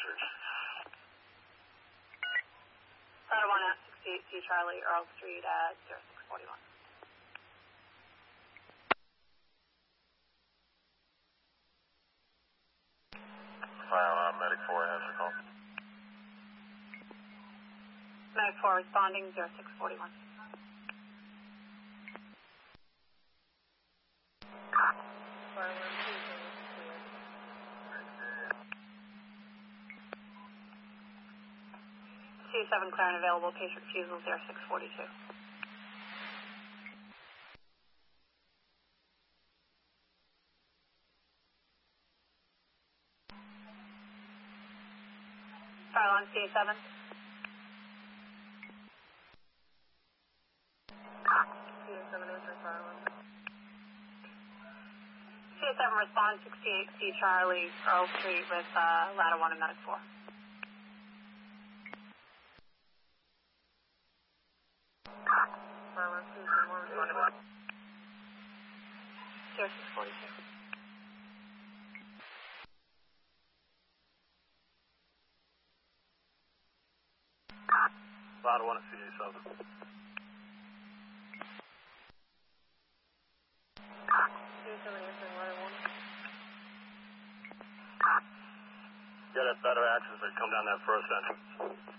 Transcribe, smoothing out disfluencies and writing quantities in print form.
message. Ladder 1 at 68C Charlie, Earl Street at 0641. File Medic 4 answer call. Medic 4 responding 0641. C7 clear and available, patient refusal 0642. File on C7. C7 respond 68C Charlie, Earl Street with ladder 1 and medic 4. Here, 642. Ladder 1 at CA7. Get a better access, but come down that first entrance.